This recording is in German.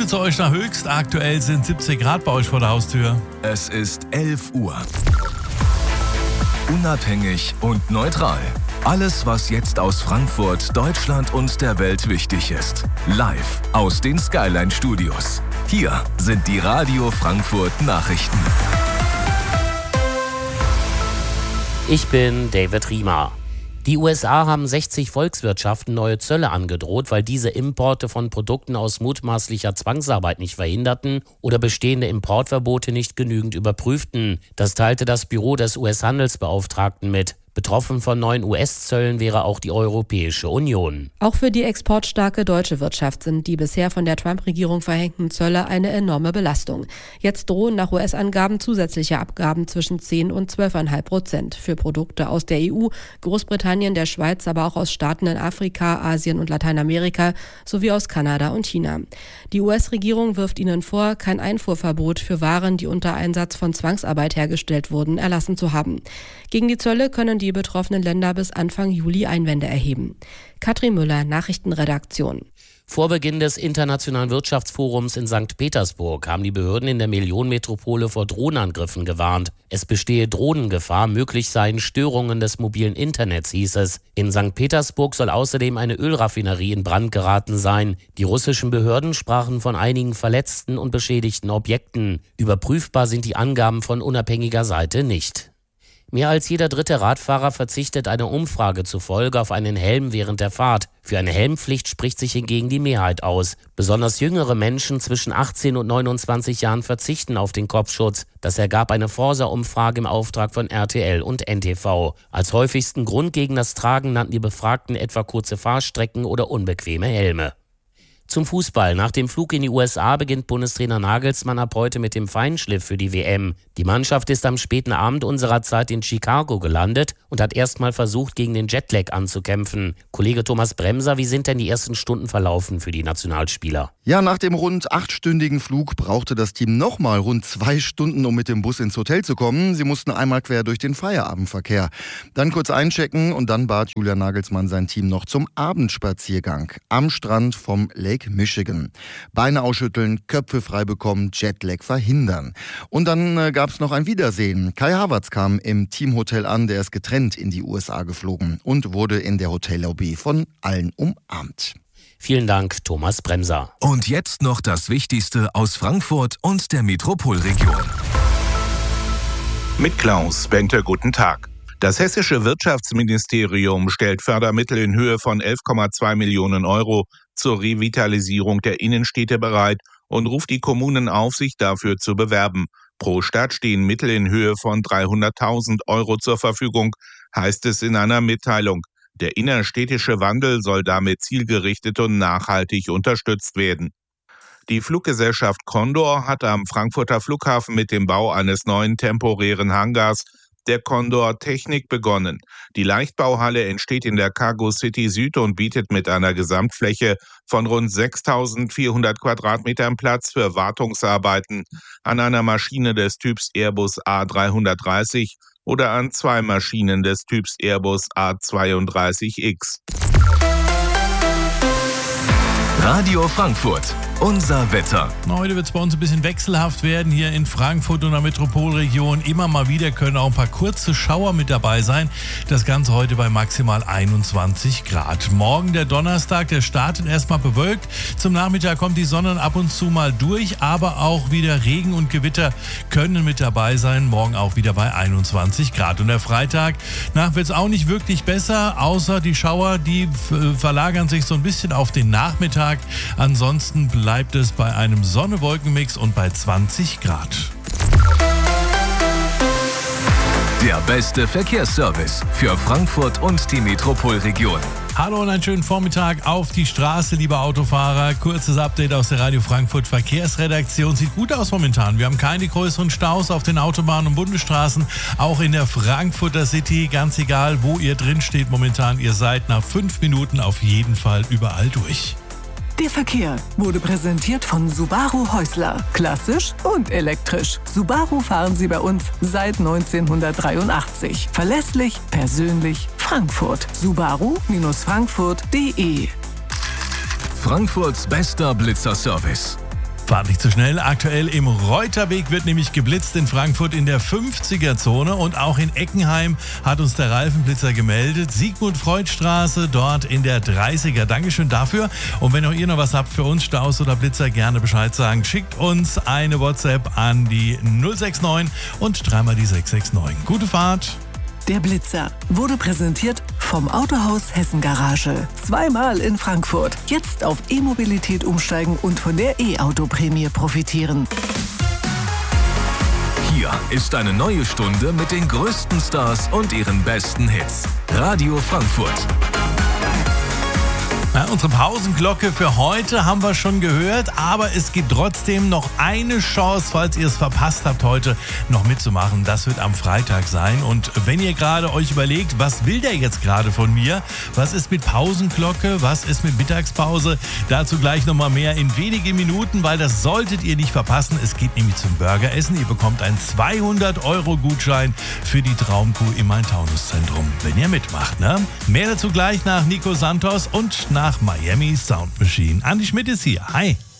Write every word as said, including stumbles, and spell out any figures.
Gute zu euch nach Höchst. Aktuell sind siebzig Grad bei euch vor der Haustür. Es ist elf Uhr. Unabhängig und neutral. Alles, was jetzt aus Frankfurt, Deutschland und der Welt wichtig ist. Live aus den Skyline Studios. Hier sind die Radio Frankfurt Nachrichten. Ich bin David Riemer. Die U S A haben sechzig Volkswirtschaften neue Zölle angedroht, weil diese Importe von Produkten aus mutmaßlicher Zwangsarbeit nicht verhinderten oder bestehende Importverbote nicht genügend überprüften. Das teilte das Büro des U S-Handelsbeauftragten mit. Betroffen von neuen U S-Zöllen wäre auch die Europäische Union. Auch für die exportstarke deutsche Wirtschaft sind die bisher von der Trump-Regierung verhängten Zölle eine enorme Belastung. Jetzt drohen nach U S-Angaben zusätzliche Abgaben zwischen zehn und zwölf Komma fünf Prozent für Produkte aus der E U, Großbritannien, der Schweiz, aber auch aus Staaten in Afrika, Asien und Lateinamerika sowie aus Kanada und China. Die U S-Regierung wirft ihnen vor, kein Einfuhrverbot für Waren, die unter Einsatz von Zwangsarbeit hergestellt wurden, erlassen zu haben. Gegen die Zölle können die die betroffenen Länder bis Anfang Juli Einwände erheben. Katrin Müller, Nachrichtenredaktion. Vor Beginn des Internationalen Wirtschaftsforums in Sankt Petersburg haben die Behörden in der Millionenmetropole vor Drohnenangriffen gewarnt. Es bestehe Drohnengefahr, möglich seien Störungen des mobilen Internets, hieß es. In Sankt Petersburg soll außerdem eine Ölraffinerie in Brand geraten sein. Die russischen Behörden sprachen von einigen verletzten und beschädigten Objekten. Überprüfbar sind die Angaben von unabhängiger Seite nicht. Mehr als jeder dritte Radfahrer verzichtet einer Umfrage zufolge auf einen Helm während der Fahrt. Für eine Helmpflicht spricht sich hingegen die Mehrheit aus. Besonders jüngere Menschen zwischen achtzehn und neunundzwanzig Jahren verzichten auf den Kopfschutz. Das ergab eine Forsa-Umfrage im Auftrag von R T L und N T V. Als häufigsten Grund gegen das Tragen nannten die Befragten etwa kurze Fahrstrecken oder unbequeme Helme. Zum Fußball. Nach dem Flug in die U S A beginnt Bundestrainer Nagelsmann ab heute mit dem Feinschliff für die W M. Die Mannschaft ist am späten Abend unserer Zeit in Chicago gelandet und hat erstmal versucht, gegen den Jetlag anzukämpfen. Kollege Thomas Bremser, wie sind denn die ersten Stunden verlaufen für die Nationalspieler? Ja, nach dem rund achtstündigen Flug brauchte das Team nochmal rund zwei Stunden, um mit dem Bus ins Hotel zu kommen. Sie mussten einmal quer durch den Feierabendverkehr. Dann kurz einchecken und dann bat Julian Nagelsmann sein Team noch zum Abendspaziergang am Strand vom Lake Michigan. Beine ausschütteln, Köpfe frei bekommen, Jetlag verhindern. Und dann äh, gab es noch ein Wiedersehen. Kai Havertz kam im Teamhotel an, der ist getrennt in die U S A geflogen und wurde in der Hotellobby von allen umarmt. Vielen Dank, Thomas Bremser. Und jetzt noch das Wichtigste aus Frankfurt und der Metropolregion. Mit Klaus Bente, guten Tag. Das hessische Wirtschaftsministerium stellt Fördermittel in Höhe von elf Komma zwei Millionen Euro zur Revitalisierung der Innenstädte bereit und ruft die Kommunen auf, sich dafür zu bewerben. Pro Stadt stehen Mittel in Höhe von dreihunderttausend Euro zur Verfügung, heißt es in einer Mitteilung. Der innerstädtische Wandel soll damit zielgerichtet und nachhaltig unterstützt werden. Die Fluggesellschaft Condor hat am Frankfurter Flughafen mit dem Bau eines neuen temporären Hangars der Condor Technik begonnen. Die Leichtbauhalle entsteht in der Cargo City Süd und bietet mit einer Gesamtfläche von rund sechstausendvierhundert Quadratmetern Platz für Wartungsarbeiten an einer Maschine des Typs Airbus A dreihundertdreißig oder an zwei Maschinen des Typs Airbus A zweiunddreißig X. Radio Frankfurt. Unser Wetter. Heute wird es bei uns ein bisschen wechselhaft werden hier in Frankfurt und der Metropolregion. Immer mal wieder können auch ein paar kurze Schauer mit dabei sein. Das Ganze heute bei maximal einundzwanzig Grad. Morgen der Donnerstag, der startet erstmal bewölkt. Zum Nachmittag kommt die Sonne ab und zu mal durch, aber auch wieder Regen und Gewitter können mit dabei sein. Morgen auch wieder bei einundzwanzig Grad. Und der Freitag, nach wird es auch nicht wirklich besser, außer die Schauer, die verlagern sich so ein bisschen auf den Nachmittag. Ansonsten bleibt es bei einem Sonne-Wolken-Mix und bei zwanzig Grad. Der beste Verkehrsservice für Frankfurt und die Metropolregion. Hallo und einen schönen Vormittag auf die Straße, liebe Autofahrer. Kurzes Update aus der Radio Frankfurt Verkehrsredaktion. Sieht gut aus momentan. Wir haben keine größeren Staus auf den Autobahnen und Bundesstraßen. Auch in der Frankfurter City, ganz egal, wo ihr drin steht momentan. Ihr seid nach fünf Minuten auf jeden Fall überall durch. Der Verkehr wurde präsentiert von Subaru Häusler. Klassisch und elektrisch. Subaru fahren Sie bei uns seit neunzehnhundertdreiundachtzig. Verlässlich, persönlich, Frankfurt. Subaru Frankfurt punkt de. Frankfurts bester Blitzerservice. Fahrt nicht zu schnell. Aktuell im Reuterweg wird nämlich geblitzt in Frankfurt in der fünfziger-Zone und auch in Eckenheim hat uns der Reifenblitzer gemeldet. Sigmund-Freud-Straße dort in der dreißiger. Dankeschön dafür. Und wenn auch ihr noch was habt für uns, Staus oder Blitzer, gerne Bescheid sagen. Schickt uns eine WhatsApp an die null sechs neun und dreimal die sechs sechs neun. Gute Fahrt. Der Blitzer wurde präsentiert vom Autohaus Hessen Garage. Zweimal in Frankfurt. Jetzt auf E-Mobilität umsteigen und von der E-Auto-Prämie profitieren. Hier ist eine neue Stunde mit den größten Stars und ihren besten Hits. Radio Frankfurt. Ja, unsere Pausenglocke für heute haben wir schon gehört, aber es gibt trotzdem noch eine Chance, falls ihr es verpasst habt, heute noch mitzumachen. Das wird am Freitag sein. Und wenn ihr gerade euch überlegt, was will der jetzt gerade von mir? Was ist mit Pausenglocke? Was ist mit Mittagspause? Dazu gleich nochmal mehr in wenigen Minuten, weil das solltet ihr nicht verpassen. Es geht nämlich zum Burgeressen. Ihr bekommt einen zweihundert Euro Gutschein für die Traumkuh im Main-Taunus-Zentrum, wenn ihr mitmacht. Ne? Mehr dazu gleich nach Nico Santos und nach Nach Miami Sound Machine. Andi Schmidt ist hier. Hi.